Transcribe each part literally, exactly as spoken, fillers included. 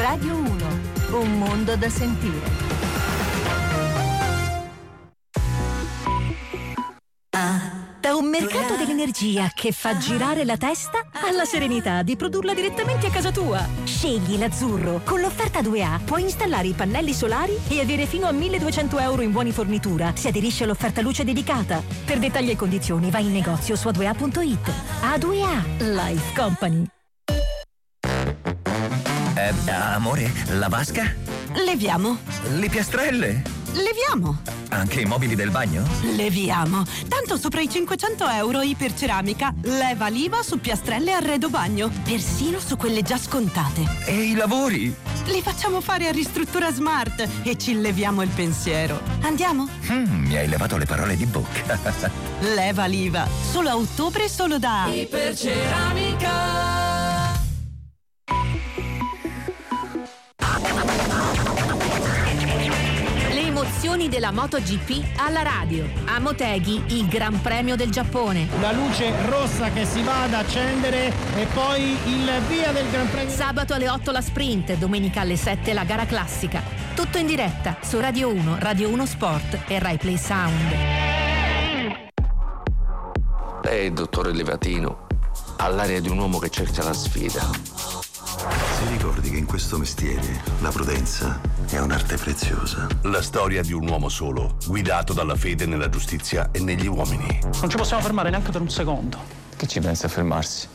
Radio uno, un mondo da sentire. Da un mercato dell'energia che fa girare la testa alla serenità di produrla direttamente a casa tua. Scegli l'azzurro. Con l'offerta due A puoi installare i pannelli solari e avere fino a milleduecento euro in buoni fornitura se aderisci all'offerta luce dedicata. Per dettagli e condizioni vai in negozio su a due a punto it. A due A Life Company. Eh, amore, la vasca? Leviamo. Le piastrelle? Leviamo. Anche i mobili del bagno? Leviamo. Tanto sopra i cinquecento euro Iperceramica. Leva l'I V A su piastrelle e arredo bagno. Persino su quelle già scontate. E i lavori? Li facciamo fare a Ristruttura Smart e ci leviamo il pensiero. Andiamo? Mm, mi hai levato le parole di bocca. Leva l'I V A. Solo a ottobre, solo da Iperceramica. Emozioni della MotoGP alla radio. A Motegi, il Gran Premio del Giappone. La luce rossa che si va ad accendere e poi il via del Gran Premio. Sabato alle otto la sprint, domenica alle sette la gara classica. Tutto in diretta su Radio uno, Radio uno Sport e Rai Play Sound. Lei, dottore Livatino, ha l'aria di un uomo che cerca la sfida. Si ricordi che in questo mestiere la prudenza è un'arte preziosa. La storia di un uomo solo, guidato dalla fede nella giustizia e negli uomini. Non ci possiamo fermare neanche per un secondo. Che ci pensa a fermarsi?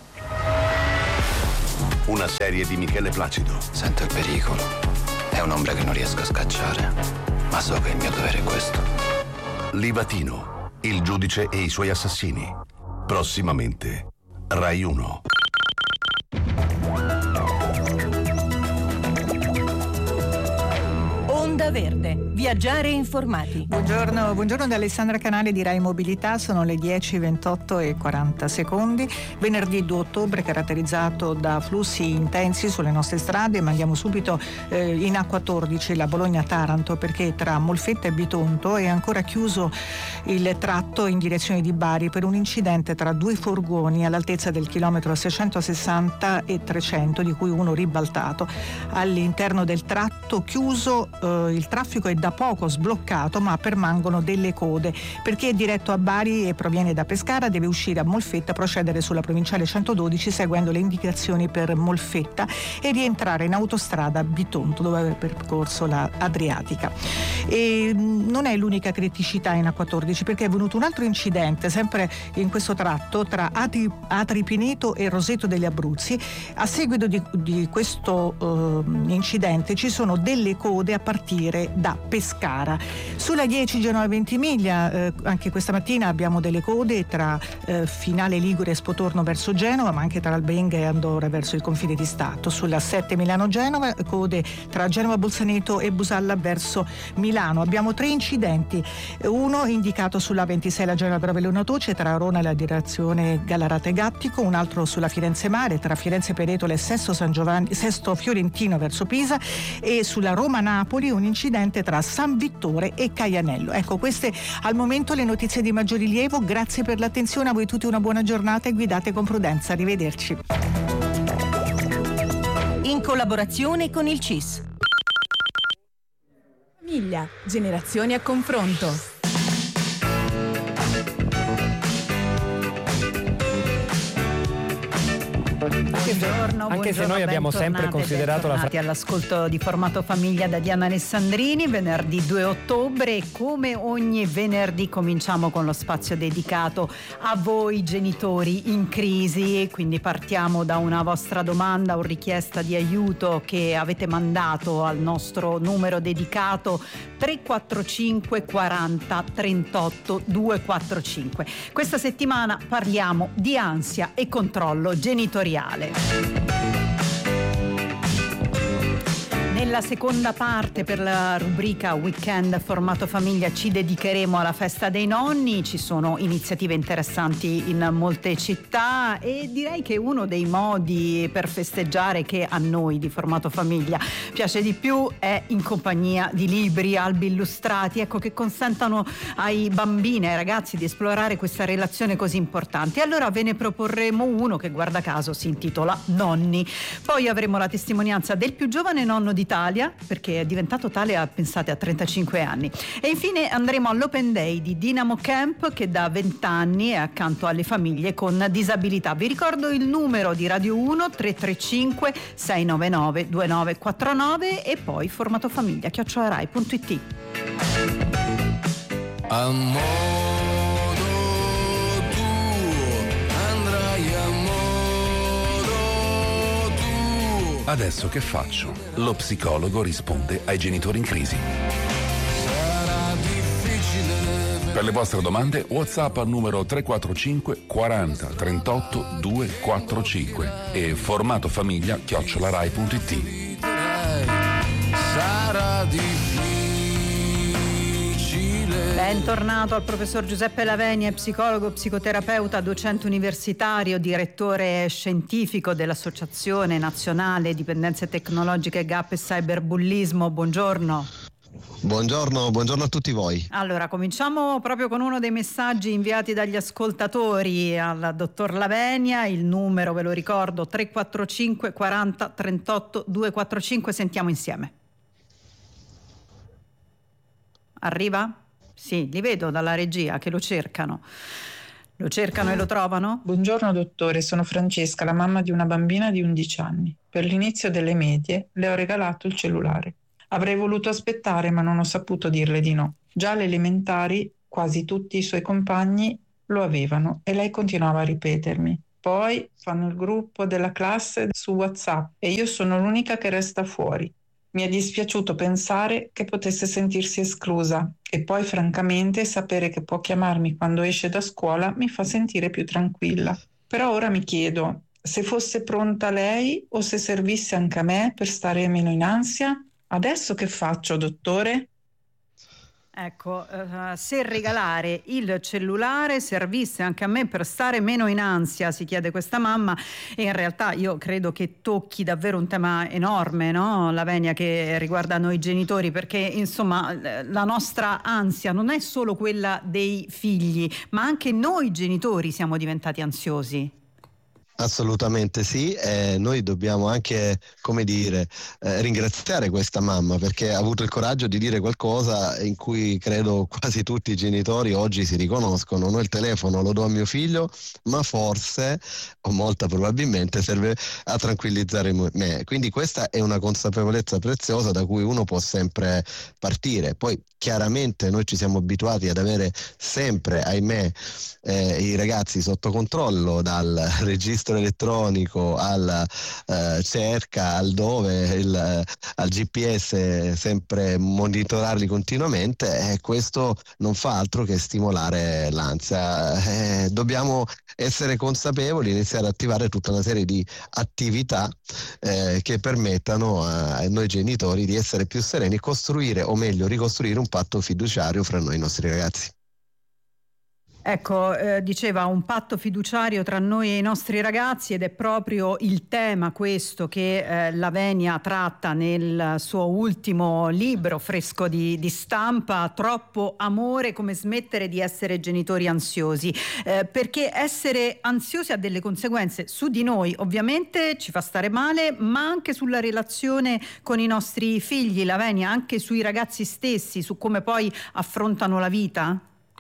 Una serie di Michele Placido. Sento il pericolo. È un'ombra che non riesco a scacciare, ma so che il mio dovere è questo. Livatino, il giudice e i suoi assassini. Prossimamente, Rai uno. Onda Verde. Viaggiare informati. Buongiorno, buongiorno da Alessandra Canale di Rai Mobilità, sono le dieci e ventotto e quaranta secondi. Venerdì due ottobre caratterizzato da flussi intensi sulle nostre strade, ma andiamo subito eh, in A quattordici, la Bologna-Taranto, perché tra Molfetta e Bitonto è ancora chiuso il tratto in direzione di Bari per un incidente tra due furgoni all'altezza del chilometro seicentosessanta e trecento, di cui uno ribaltato. All'interno del tratto chiuso eh, il traffico è da poco sbloccato, ma permangono delle code. Per chi è diretto a Bari e proviene da Pescara deve uscire a Molfetta, procedere sulla provinciale centododici seguendo le indicazioni per Molfetta e rientrare in autostrada a Bitonto, dove aveva percorso la Adriatica. E non è l'unica criticità in A quattordici, perché è venuto un altro incidente sempre in questo tratto tra Atri, Atri Pineto e Roseto degli Abruzzi. A seguito di, di questo uh, incidente ci sono delle code a partire da Pescara. Sulla dieci Genova Ventimiglia eh, anche questa mattina abbiamo delle code tra eh, Finale Ligure e Spotorno verso Genova, ma anche tra Albenga e Andorra verso il confine di Stato. Sulla sette Milano Genova, code tra Genova Bolzaneto e Busalla verso Milano. Abbiamo tre incidenti, uno indicato sulla ventisei la Genova Gravellona Toce tra Arona e la direzione Gallarate Gattico, un altro sulla Firenze Mare tra Firenze Peretola e Sesto San Giovanni, Sesto Fiorentino verso Pisa, e sulla Roma Napoli un incidente tra San Vittore e Caianello. Ecco, queste al momento le notizie di maggior rilievo. Grazie per l'attenzione, a voi tutti una buona giornata e guidate con prudenza. Arrivederci. In collaborazione con il C I S. Famiglia, generazioni a confronto. Buongiorno, anche buongiorno, se noi abbiamo sempre considerato la fra- all'ascolto di Formato Famiglia da Diana Alessandrini. Venerdì due ottobre, come ogni venerdì cominciamo con lo spazio dedicato a voi genitori in crisi, quindi partiamo da una vostra domanda o richiesta di aiuto che avete mandato al nostro numero dedicato tre quattro cinque quaranta trentotto duecentoquarantacinque. Questa settimana parliamo di ansia e controllo genitoriale. Nella seconda parte, per la rubrica Weekend Formato Famiglia, ci dedicheremo alla festa dei nonni. Ci sono iniziative interessanti in molte città e direi che uno dei modi per festeggiare che a noi di Formato Famiglia piace di più è in compagnia di libri, albi illustrati, ecco, che consentano ai bambini e ai ragazzi di esplorare questa relazione così importante. Allora ve ne proporremo uno che, guarda caso, si intitola Nonni. Poi avremo la testimonianza del più giovane nonno d'Italia, perché è diventato tale a, pensate, a trentacinque anni. E infine andremo all'Open Day di Dynamo Camp, che da venti anni è accanto alle famiglie con disabilità. Vi ricordo il numero di Radio uno tre tre cinque sei nove nove due nove quattro nove e poi formato famiglia chiocciola rai punto it. A modo tuo, andrai a modo tuo. Adesso che faccio? Lo psicologo risponde ai genitori in crisi. Sarà difficile. Per le vostre domande, WhatsApp al numero tre quattro cinque quaranta trentotto duecentoquarantacinque e formato famiglia chiocciola rai punto it. Sarà difficile. Bentornato al professor Giuseppe Lavenia, psicologo, psicoterapeuta, docente universitario, direttore scientifico dell'Associazione Nazionale Dipendenze Tecnologiche, Gap e Cyberbullismo. Buongiorno. Buongiorno, buongiorno a tutti voi. Allora, cominciamo proprio con uno dei messaggi inviati dagli ascoltatori al dottor Lavenia. Il numero, ve lo ricordo, tre quattro cinque quaranta trentotto duecentoquarantacinque. Sentiamo insieme. Arriva? Sì, li vedo dalla regia che lo cercano. Lo cercano e lo trovano? Buongiorno dottore, sono Francesca, la mamma di una bambina di undici anni. Per l'inizio delle medie le ho regalato il cellulare. Avrei voluto aspettare, ma non ho saputo dirle di no. Già alle elementari quasi tutti i suoi compagni lo avevano e lei continuava a ripetermi. Poi fanno il gruppo della classe su WhatsApp e io sono l'unica che resta fuori. Mi è dispiaciuto pensare che potesse sentirsi esclusa e poi francamente sapere che può chiamarmi quando esce da scuola mi fa sentire più tranquilla. Però ora mi chiedo se fosse pronta lei o se servisse anche a me per stare meno in ansia. Adesso che faccio, dottore? Ecco, uh, se regalare il cellulare servisse anche a me per stare meno in ansia, si chiede questa mamma, e in realtà io credo che tocchi davvero un tema enorme, no, Lavenia, che riguarda noi genitori, perché insomma la nostra ansia non è solo quella dei figli, ma anche noi genitori siamo diventati ansiosi. Assolutamente sì, eh, noi dobbiamo anche, come dire, eh, ringraziare questa mamma perché ha avuto il coraggio di dire qualcosa in cui credo quasi tutti i genitori oggi si riconoscono. No, il telefono lo do a mio figlio, ma forse, o molta probabilmente, serve a tranquillizzare me. Quindi questa è una consapevolezza preziosa da cui uno può sempre partire. Poi chiaramente noi ci siamo abituati ad avere sempre, ahimè, eh, i ragazzi sotto controllo, dal registro elettronico alla eh, cerca, al dove, il, al G P S, sempre monitorarli continuamente, e questo non fa altro che stimolare l'ansia. Eh, dobbiamo essere consapevoli, iniziare ad attivare tutta una serie di attività eh, che permettano a, a noi genitori di essere più sereni e costruire, o meglio ricostruire, un patto fiduciario fra noi e i nostri ragazzi. Ecco, eh, diceva un patto fiduciario tra noi e i nostri ragazzi, ed è proprio il tema questo che eh, Lavenia tratta nel suo ultimo libro fresco di, di stampa, Troppo amore, come smettere di essere genitori ansiosi, eh, perché essere ansiosi ha delle conseguenze su di noi, ovviamente ci fa stare male, ma anche sulla relazione con i nostri figli, Lavenia, anche sui ragazzi stessi, su come poi affrontano la vita.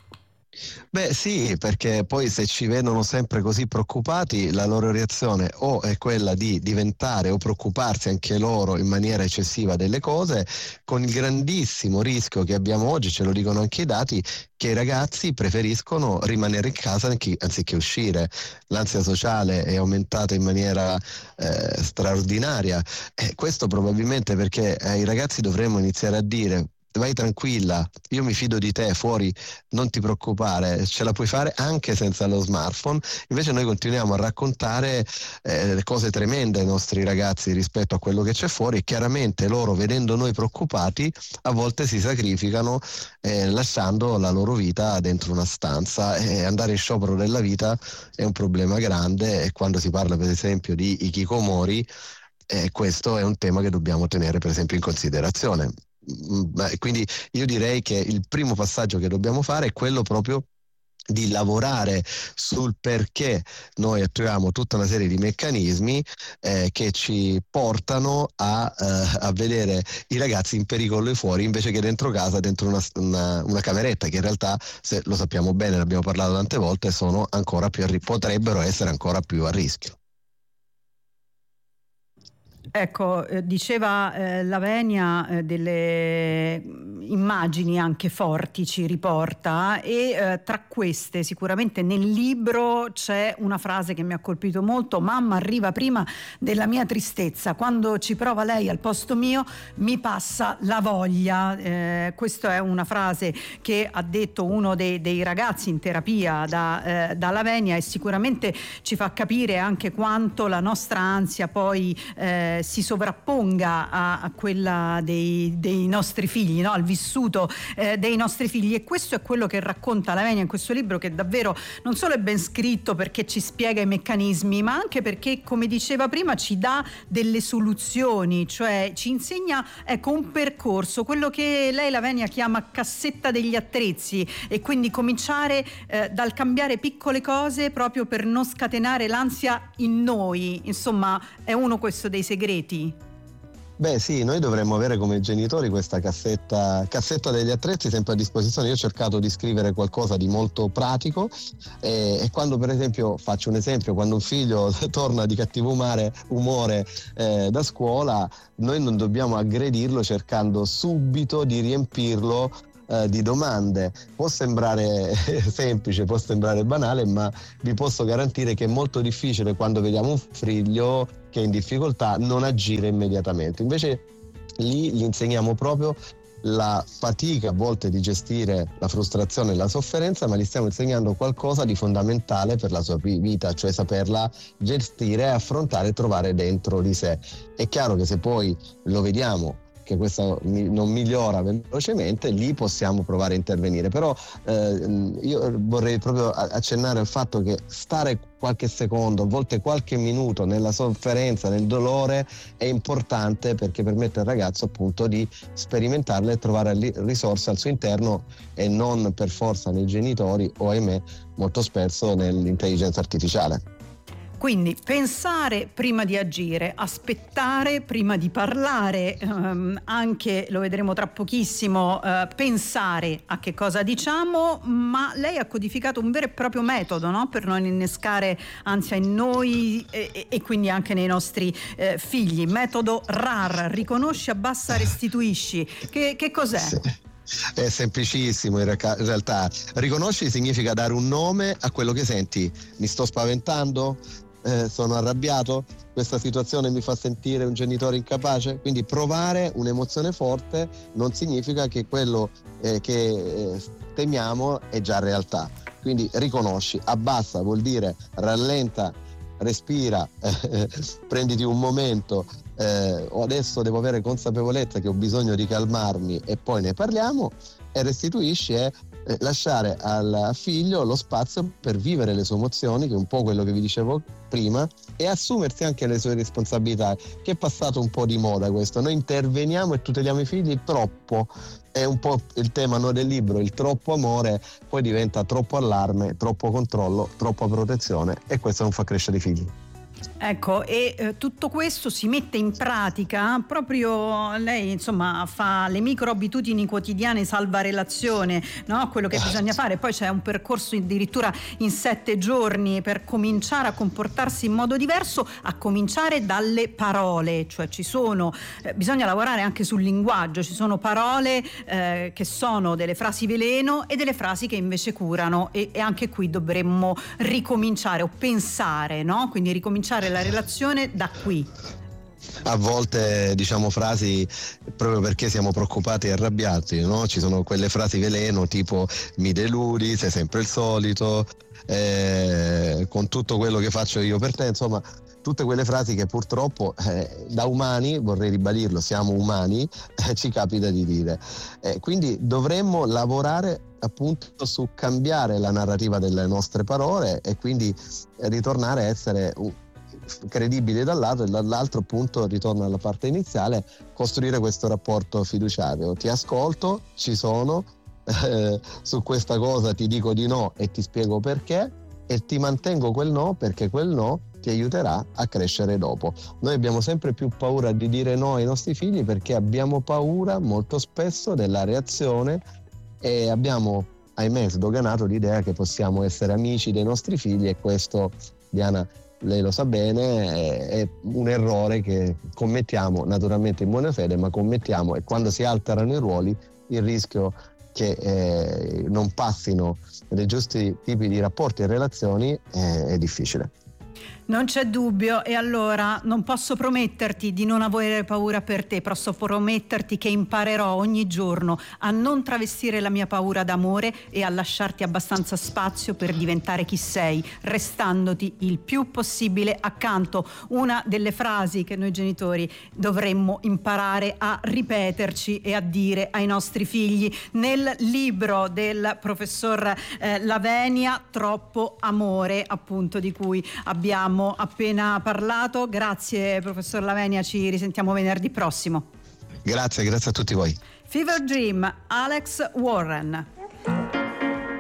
Beh sì, perché poi se ci vedono sempre così preoccupati, la loro reazione o è quella di diventare o preoccuparsi anche loro in maniera eccessiva delle cose, con il grandissimo rischio che abbiamo oggi, ce lo dicono anche i dati, che i ragazzi preferiscono rimanere in casa anziché uscire. L'ansia sociale è aumentata in maniera eh, straordinaria, e questo probabilmente perché ai ragazzi dovremmo iniziare a dire: vai tranquilla, io mi fido di te, fuori non ti preoccupare, ce la puoi fare anche senza lo smartphone. Invece noi continuiamo a raccontare eh, le cose tremende ai nostri ragazzi rispetto a quello che c'è fuori, e chiaramente loro, vedendo noi preoccupati, a volte si sacrificano eh, lasciando la loro vita dentro una stanza, e andare in sciopero della vita è un problema grande. E quando si parla per esempio di hikikomori, eh, questo è un tema che dobbiamo tenere per esempio in considerazione. Quindi io direi che il primo passaggio che dobbiamo fare è quello proprio di lavorare sul perché noi attuiamo tutta una serie di meccanismi eh, che ci portano a, eh, a vedere i ragazzi in pericolo fuori invece che dentro casa, dentro una, una, una cameretta, che in realtà, se lo sappiamo bene, ne abbiamo parlato tante volte, sono ancora più a, potrebbero essere ancora più a rischio. Ecco, eh, diceva eh, Lavenia eh, delle immagini anche forti, ci riporta, e eh, tra queste sicuramente nel libro c'è una frase che mi ha colpito molto: mamma arriva prima della mia tristezza, quando ci prova lei al posto mio mi passa la voglia. Eh, questa è una frase che ha detto uno dei, dei ragazzi in terapia da, eh, da Lavenia, e sicuramente ci fa capire anche quanto la nostra ansia poi eh, si sovrapponga a, a quella dei, dei nostri figli, no? Al vissuto eh, dei nostri figli. E questo è quello che racconta Lavenia in questo libro, che davvero non solo è ben scritto perché ci spiega i meccanismi, ma anche perché, come diceva prima, ci dà delle soluzioni, cioè ci insegna, ecco, un percorso, quello che lei, Lavenia, chiama cassetta degli attrezzi, e quindi cominciare eh, dal cambiare piccole cose proprio per non scatenare l'ansia in noi. Insomma, è uno questo dei segreti. Beh sì, noi dovremmo avere come genitori questa cassetta, cassetta degli attrezzi sempre a disposizione. Io ho cercato di scrivere qualcosa di molto pratico e, e quando, per esempio, faccio un esempio, quando un figlio torna di cattivo umore, umore eh, da scuola, noi non dobbiamo aggredirlo cercando subito di riempirlo eh, di domande. Può sembrare semplice, può sembrare banale, ma vi posso garantire che è molto difficile, quando vediamo un figlio che è in difficoltà, non agire immediatamente. Invece lì gli insegniamo proprio la fatica a volte di gestire la frustrazione e la sofferenza, ma gli stiamo insegnando qualcosa di fondamentale per la sua vita, cioè saperla gestire, affrontare e trovare dentro di sé. È chiaro che se poi lo vediamo che questo non migliora velocemente, lì possiamo provare a intervenire. Però eh, io vorrei proprio accennare al fatto che stare qualche secondo, a volte qualche minuto nella sofferenza, nel dolore, è importante, perché permette al ragazzo appunto di sperimentarle e trovare risorse al suo interno, e non per forza nei genitori o, ahimè, molto spesso nell'intelligenza artificiale. Quindi pensare prima di agire, aspettare prima di parlare, ehm, anche, lo vedremo tra pochissimo, eh, pensare a che cosa diciamo, ma lei ha codificato un vero e proprio metodo, no? Per non innescare ansia in noi e, e quindi anche nei nostri eh, figli. Metodo R A R, riconosci, abbassa, restituisci. Che, che cos'è? Sì. È semplicissimo in realtà. Riconosci significa dare un nome a quello che senti. Mi sto spaventando? Eh, sono arrabbiato? Questa situazione mi fa sentire un genitore incapace? Quindi provare un'emozione forte non significa che quello eh, che eh, temiamo è già realtà. Quindi riconosci, abbassa vuol dire rallenta, respira, eh, prenditi un momento, eh, adesso devo avere consapevolezza che ho bisogno di calmarmi e poi ne parliamo. E restituisci è eh, lasciare al figlio lo spazio per vivere le sue emozioni, che è un po' quello che vi dicevo prima, e assumersi anche le sue responsabilità, che è passato un po' di moda questo. Noi interveniamo e tuteliamo i figli troppo, è un po' il tema, no, del libro, il troppo amore poi diventa troppo allarme, troppo controllo, troppa protezione, e questo non fa crescere i figli. Ecco, e eh, tutto questo si mette in pratica proprio, lei insomma fa le micro abitudini quotidiane salva relazione, no? Quello che bisogna fare. Poi c'è un percorso addirittura in sette giorni per cominciare a comportarsi in modo diverso, a cominciare dalle parole, cioè ci sono, eh, bisogna lavorare anche sul linguaggio, ci sono parole eh, che sono delle frasi veleno e delle frasi che invece curano, e, e anche qui dovremmo ricominciare o pensare, no? Quindi ricominciare la relazione da qui. a volte diciamo frasi proprio perché siamo preoccupati e arrabbiati, no? Ci sono quelle frasi veleno tipo mi deludi, sei sempre il solito, eh, con tutto quello che faccio io per te, insomma tutte quelle frasi che purtroppo eh, da umani, vorrei ribadirlo, siamo umani, eh, ci capita di dire. Eh, quindi dovremmo lavorare appunto su cambiare la narrativa delle nostre parole e quindi ritornare a essere uh, credibili dal lato e dall'altro appunto ritorno alla parte iniziale, costruire questo rapporto fiduciario. Ti ascolto, ci sono, eh, su questa cosa ti dico di no e ti spiego perché e ti mantengo quel no perché quel no ti aiuterà a crescere dopo. Noi abbiamo sempre più paura di dire no ai nostri figli perché abbiamo paura molto spesso della reazione e abbiamo, ahimè, sdoganato l'idea che possiamo essere amici dei nostri figli e questo, Diana, lei lo sa bene, è, è un errore che commettiamo naturalmente in buona fede, ma commettiamo e quando si alterano i ruoli il rischio che eh, non passino dei giusti tipi di rapporti e relazioni eh, è difficile. Non c'è dubbio, e allora non posso prometterti di non avere paura per te, posso prometterti che imparerò ogni giorno a non travestire la mia paura d'amore e a lasciarti abbastanza spazio per diventare chi sei, restandoti il più possibile accanto. Una delle frasi che noi genitori dovremmo imparare a ripeterci e a dire ai nostri figli. Nel libro del professor eh, Lavenia, Troppo amore, appunto, di cui abbiamo appena parlato. Grazie professor Lavenia, ci risentiamo venerdì prossimo. Grazie, grazie a tutti voi. Fever Dream, Alex Warren.